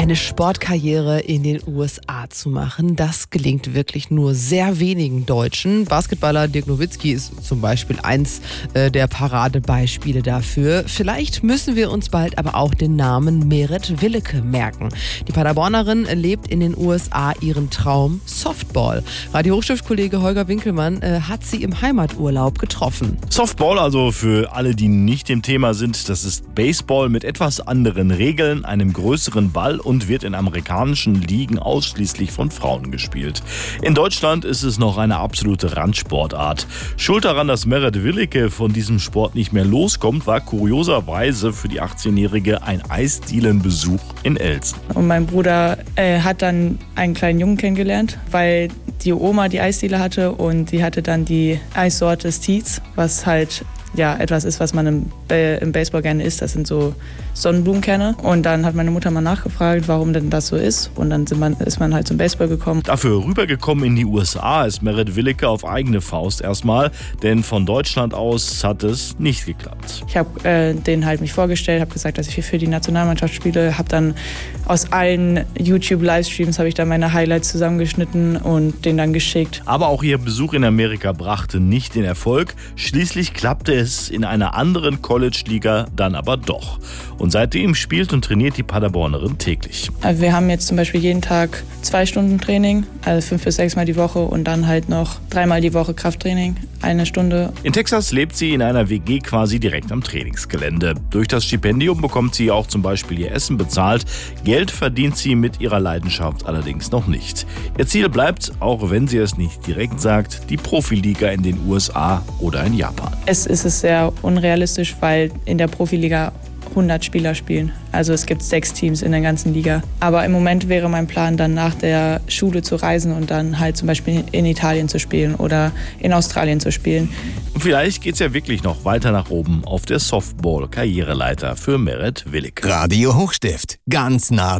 Eine Sportkarriere in den USA zu machen, das gelingt wirklich nur sehr wenigen Deutschen. Basketballer Dirk Nowitzki ist zum Beispiel eins der Paradebeispiele dafür. Vielleicht müssen wir uns bald aber auch den Namen Meret Willeke merken. Die Paderbornerin lebt in den USA ihren Traum Softball. Radio-Hochschriftkollege Holger Winkelmann hat sie im Heimaturlaub getroffen. Softball, also für alle, die nicht im Thema sind, das ist Baseball mit etwas anderen Regeln, einem größeren Ball und wird in amerikanischen Ligen ausschließlich von Frauen gespielt. In Deutschland ist es noch eine absolute Randsportart. Schuld daran, dass Meret Willeke von diesem Sport nicht mehr loskommt, war kurioserweise für die 18-Jährige ein Eisdielenbesuch in Elsen. Und mein Bruder hat dann einen kleinen Jungen kennengelernt, weil die Oma die Eisdiele hatte und die hatte dann die Eissorte Steeds, was halt etwas ist, was man im Baseball gerne isst. Das sind so Sonnenblumenkerne. Und dann hat meine Mutter mal nachgefragt, warum denn das so ist. Und dann ist man halt zum Baseball gekommen. Dafür rübergekommen in die USA ist Meret Willeke auf eigene Faust erstmal. Denn von Deutschland aus hat es nicht geklappt. Ich habe denen halt mich vorgestellt, habe gesagt, dass ich für die Nationalmannschaft spiele. Habe dann aus allen YouTube-Livestreams habe ich dann meine Highlights zusammengeschnitten und denen dann geschickt. Aber auch ihr Besuch in Amerika brachte nicht den Erfolg. Schließlich klappte es in einer anderen College-Liga dann aber doch. Und seitdem spielt und trainiert die Paderbornerin täglich. Also wir haben jetzt zum Beispiel jeden Tag 2 Stunden Training, also 5 bis 6 Mal die Woche und dann halt noch 3-mal die Woche Krafttraining, 1 Stunde. In Texas lebt sie in einer WG quasi direkt am Trainingsgelände. Durch das Stipendium bekommt sie auch zum Beispiel ihr Essen bezahlt. Geld verdient sie mit ihrer Leidenschaft allerdings noch nicht. Ihr Ziel bleibt, auch wenn sie es nicht direkt sagt, die Profiliga in den USA oder in Japan. Es ist sehr unrealistisch, weil in der Profiliga 100 Spieler spielen. Also es gibt 6 Teams in der ganzen Liga. Aber im Moment wäre mein Plan, dann nach der Schule zu reisen und dann halt zum Beispiel in Italien zu spielen oder in Australien zu spielen. Und vielleicht geht es ja wirklich noch weiter nach oben auf der Softball-Karriereleiter für Meret Willeke. Radio Hochstift, ganz nah